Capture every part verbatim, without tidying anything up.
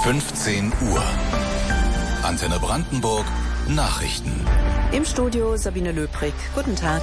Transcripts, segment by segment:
fünfzehn Uhr. Antenne Brandenburg Nachrichten. Im Studio Sabine Löbrig. Guten Tag.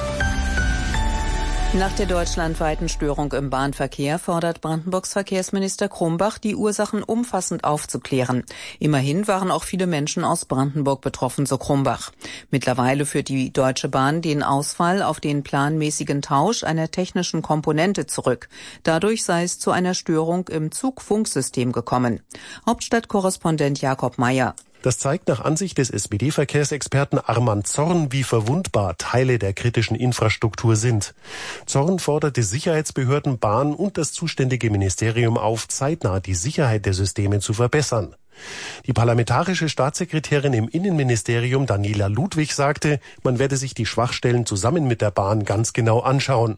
Nach der deutschlandweiten Störung im Bahnverkehr fordert Brandenburgs Verkehrsminister Krumbach, die Ursachen umfassend aufzuklären. Immerhin waren auch viele Menschen aus Brandenburg betroffen, so Krumbach. Mittlerweile führt die Deutsche Bahn den Ausfall auf den planmäßigen Tausch einer technischen Komponente zurück. Dadurch sei es zu einer Störung im Zugfunksystem gekommen. Hauptstadtkorrespondent Jakob Mayer. Das zeigt nach Ansicht des S P D-Verkehrsexperten Armand Zorn, wie verwundbar Teile der kritischen Infrastruktur sind. Zorn forderte Sicherheitsbehörden, Bahn und das zuständige Ministerium auf, zeitnah die Sicherheit der Systeme zu verbessern. Die parlamentarische Staatssekretärin im Innenministerium Daniela Ludwig sagte, man werde sich die Schwachstellen zusammen mit der Bahn ganz genau anschauen.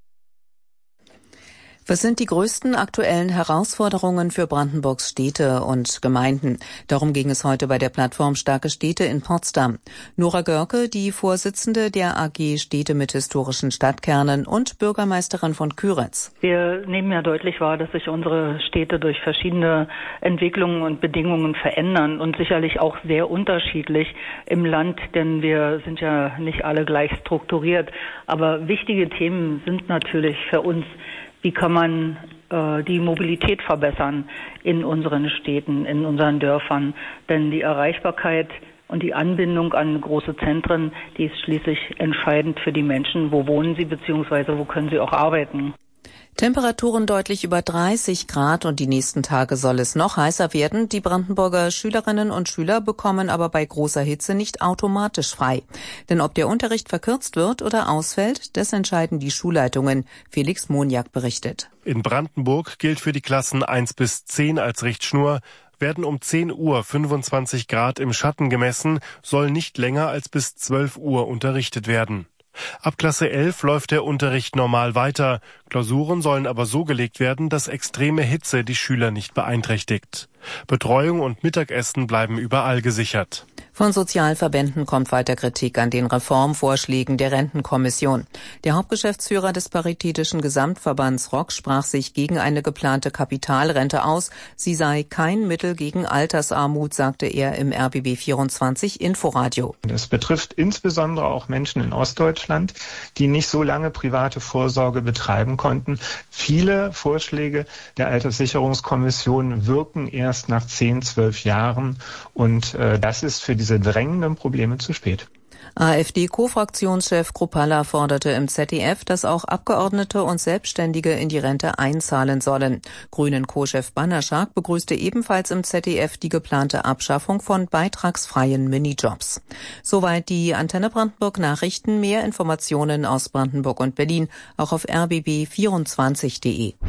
Was sind die größten aktuellen Herausforderungen für Brandenburgs Städte und Gemeinden? Darum ging es heute bei der Plattform Starke Städte in Potsdam. Nora Görke, die Vorsitzende der A G Städte mit historischen Stadtkernen und Bürgermeisterin von Küritz. Wir nehmen ja deutlich wahr, dass sich unsere Städte durch verschiedene Entwicklungen und Bedingungen verändern und sicherlich auch sehr unterschiedlich im Land, denn wir sind ja nicht alle gleich strukturiert. Aber wichtige Themen sind natürlich für uns: Wie kann man äh, die Mobilität verbessern in unseren Städten, in unseren Dörfern? Denn die Erreichbarkeit und die Anbindung an große Zentren, die ist schließlich entscheidend für die Menschen. Wo wohnen sie bzw. wo können sie auch arbeiten? Temperaturen deutlich über dreißig Grad und die nächsten Tage soll es noch heißer werden. Die Brandenburger Schülerinnen und Schüler bekommen aber bei großer Hitze nicht automatisch frei. Denn ob der Unterricht verkürzt wird oder ausfällt, das entscheiden die Schulleitungen. Felix Moniak berichtet. In Brandenburg gilt für die Klassen eins bis zehn als Richtschnur. Werden um zehn Uhr fünfundzwanzig Grad im Schatten gemessen, soll nicht länger als bis zwölf Uhr unterrichtet werden. Ab Klasse elf läuft der Unterricht normal weiter. Klausuren sollen aber so gelegt werden, dass extreme Hitze die Schüler nicht beeinträchtigt. Betreuung und Mittagessen bleiben überall gesichert. Von Sozialverbänden kommt weiter Kritik an den Reformvorschlägen der Rentenkommission. Der Hauptgeschäftsführer des Paritätischen Gesamtverbands R O K sprach sich gegen eine geplante Kapitalrente aus. Sie sei kein Mittel gegen Altersarmut, sagte er im R B B vierundzwanzig Inforadio. Das betrifft insbesondere auch Menschen in Ostdeutschland, die nicht so lange private Vorsorge betreiben konnten. Viele Vorschläge der Alterssicherungskommission wirken erst nach zehn, zwölf Jahren und äh, das ist für diese drängenden Probleme zu spät. AfD-Co-Fraktionschef Kruppalla forderte im Z D F, dass auch Abgeordnete und Selbstständige in die Rente einzahlen sollen. Grünen-Co-Chef Bannerschak begrüßte ebenfalls im Z D F die geplante Abschaffung von beitragsfreien Minijobs. Soweit die Antenne Brandenburg Nachrichten. Mehr Informationen aus Brandenburg und Berlin auch auf r b b vierundzwanzig punkt de.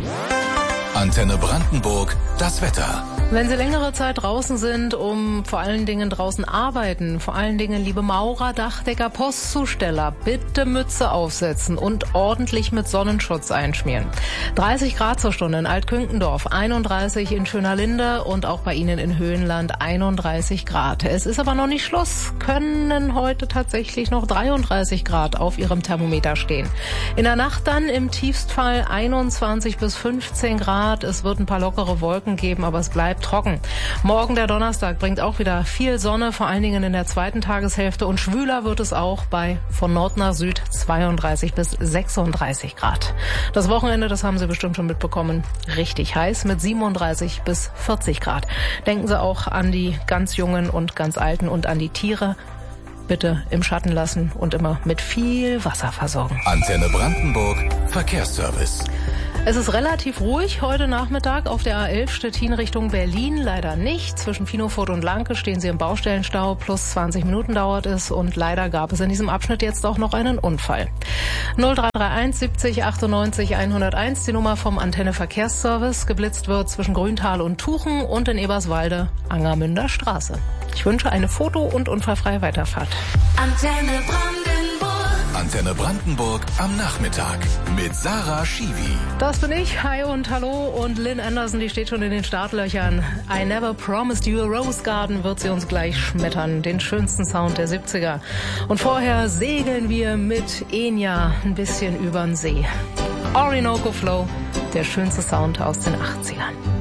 Antenne Brandenburg, das Wetter. Wenn Sie längere Zeit draußen sind, um vor allen Dingen draußen arbeiten, vor allen Dingen liebe Maurer, Dachdecker, Postzusteller, bitte Mütze aufsetzen und ordentlich mit Sonnenschutz einschmieren. dreißig Grad zur Stunde in Altkünkendorf, einunddreißig in Schönerlinde und auch bei Ihnen in Höhenland einunddreißig Grad. Es ist aber noch nicht Schluss, können heute tatsächlich noch dreiunddreißig Grad auf Ihrem Thermometer stehen. In der Nacht dann im Tiefstfall einundzwanzig bis fünfzehn Grad. Es wird ein paar lockere Wolken geben, aber es bleibt trocken. Morgen, der Donnerstag, bringt auch wieder viel Sonne, vor allen Dingen in der zweiten Tageshälfte. Und schwüler wird es auch bei von Nord nach Süd zweiunddreißig bis sechsunddreißig Grad. Das Wochenende, das haben Sie bestimmt schon mitbekommen, richtig heiß mit siebenunddreißig bis vierzig Grad. Denken Sie auch an die ganz Jungen und ganz Alten und an die Tiere. Bitte im Schatten lassen und immer mit viel Wasser versorgen. Antenne Brandenburg, Verkehrsservice. Es ist relativ ruhig heute Nachmittag auf der A elf Stettin Richtung Berlin. Leider nicht. Zwischen Finofurt und Lanke stehen Sie im Baustellenstau. Plus zwanzig Minuten dauert es. Und leider gab es in diesem Abschnitt jetzt auch noch einen Unfall. null drei drei eins siebzig achtundneunzig hunderteins, die Nummer vom Antenne Verkehrsservice. Geblitzt wird zwischen Grüntal und Tuchen und in Eberswalde Angermünder Straße. Ich wünsche eine foto- und unfallfreie Weiterfahrt. Antenne Brandenburg. Antenne Brandenburg am Nachmittag mit Sarah Schiwi. Das bin ich. Hi und hallo. Und Lynn Anderson, die steht schon in den Startlöchern. I Never Promised You a Rose Garden wird sie uns gleich schmettern. Den schönsten Sound der siebziger. Und vorher segeln wir mit Enya ein bisschen übern See. Orinoco Flow, der schönste Sound aus den achtzigern.